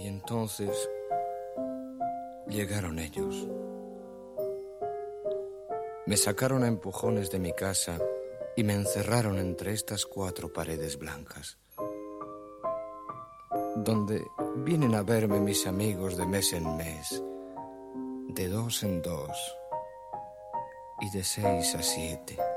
Y entonces llegaron ellos. Me sacaron a empujones de mi casa y me encerraron entre estas 4 paredes blancas, donde vienen a verme mis amigos de mes en mes, de 2 en 2 y de 6 a 7.